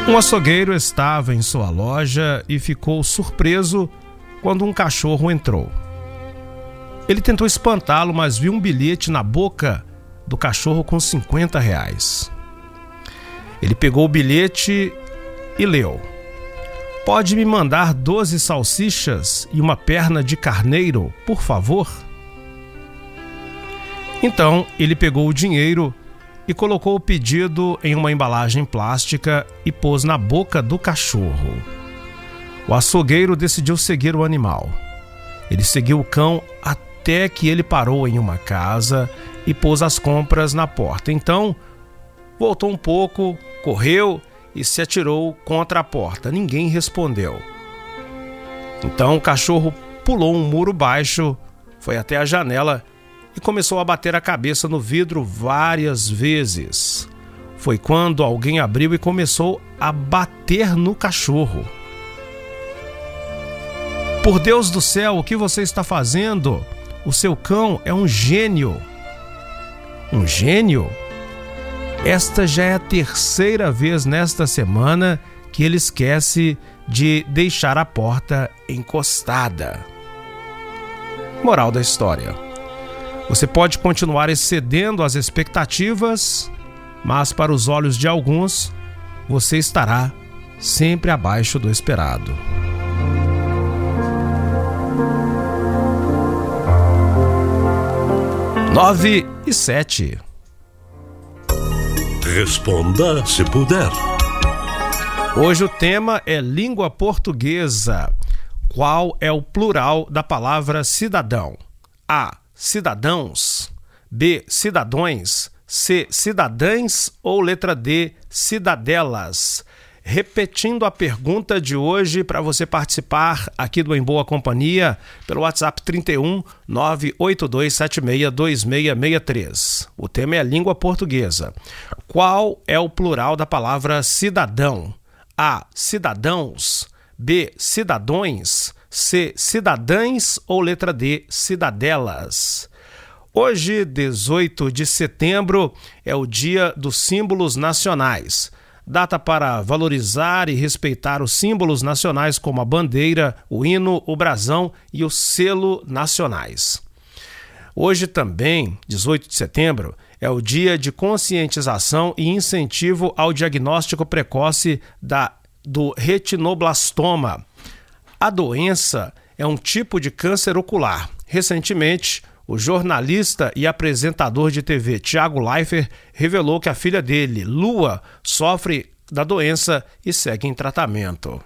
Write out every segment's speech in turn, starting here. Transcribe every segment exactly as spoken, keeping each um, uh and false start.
Um açougueiro estava em sua loja e ficou surpreso quando um cachorro entrou. Ele tentou espantá-lo, mas viu um bilhete na boca do cachorro com cinquenta reais. Ele pegou o bilhete e leu: "Pode me mandar doze salsichas e uma perna de carneiro, por favor?" Então ele pegou o dinheiro e colocou o pedido em uma embalagem plástica e pôs na boca do cachorro. O açougueiro decidiu seguir o animal. Ele seguiu o cão até que ele parou em uma casa e pôs as compras na porta. Então, voltou um pouco, correu e se atirou contra a porta. Ninguém respondeu. Então o cachorro pulou um muro baixo, foi até a janela e começou a bater a cabeça no vidro várias vezes. Foi quando alguém abriu e começou a bater no cachorro. "Por Deus do céu, o que você está fazendo? O seu cão é um gênio." Um gênio? Esta já é a terceira vez nesta semana que ele esquece de deixar a porta encostada. Moral da história: você pode continuar excedendo as expectativas, mas para os olhos de alguns, você estará sempre abaixo do esperado. Nove e sete. Responda se puder. Hoje o tema é língua portuguesa. Qual é o plural da palavra cidadão? A. Cidadãos. B. Cidadões. C. Cidadãs ou letra D. Cidadelas. Repetindo a pergunta de hoje para você participar aqui do Em Boa Companhia pelo WhatsApp trinta e um, nove oito dois sete seis dois seis seis três. O tema é a língua portuguesa. Qual é o plural da palavra cidadão? A. Cidadãos. B. Cidadões. C. Cidadãs ou letra D. Cidadelas. Hoje, dezoito de setembro, é o Dia dos Símbolos Nacionais. Data para valorizar e respeitar os símbolos nacionais como a bandeira, o hino, o brasão e o selo nacionais. Hoje também, dezoito de setembro, é o dia de conscientização e incentivo ao diagnóstico precoce da, do retinoblastoma. A doença é um tipo de câncer ocular. Recentemente, o jornalista e apresentador de T V Thiago Leifert revelou que a filha dele, Lua, sofre da doença e segue em tratamento.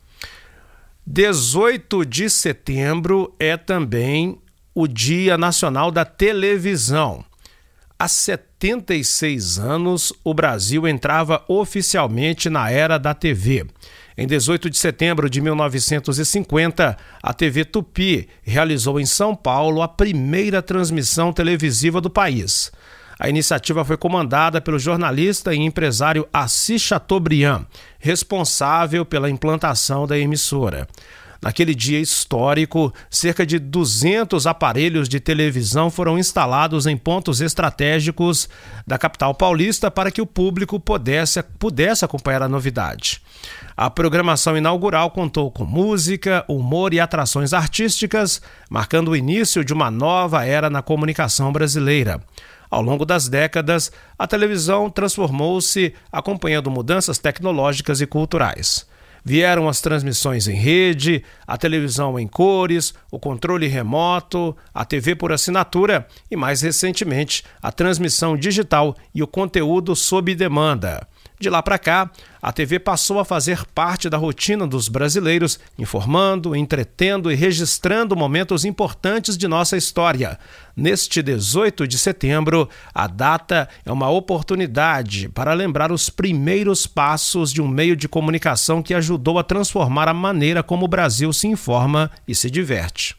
dezoito de setembro é também o Dia Nacional da Televisão. Há setenta e seis anos, o Brasil entrava oficialmente na era da T V. Em dezoito de setembro de mil novecentos e cinquenta, a T V Tupi realizou em São Paulo a primeira transmissão televisiva do país. A iniciativa foi comandada pelo jornalista e empresário Assis Chateaubriand, responsável pela implantação da emissora. Naquele dia histórico, cerca de duzentos aparelhos de televisão foram instalados em pontos estratégicos da capital paulista para que o público pudesse, pudesse acompanhar a novidade. A programação inaugural contou com música, humor e atrações artísticas, marcando o início de uma nova era na comunicação brasileira. Ao longo das décadas, a televisão transformou-se acompanhando mudanças tecnológicas e culturais. Vieram as transmissões em rede, a televisão em cores, o controle remoto, a T V por assinatura e, mais recentemente, a transmissão digital e o conteúdo sob demanda. De lá para cá, a T V passou a fazer parte da rotina dos brasileiros, informando, entretendo e registrando momentos importantes de nossa história. Neste dezoito de setembro, a data é uma oportunidade para lembrar os primeiros passos de um meio de comunicação que ajudou a transformar a maneira como o Brasil se informa e se diverte.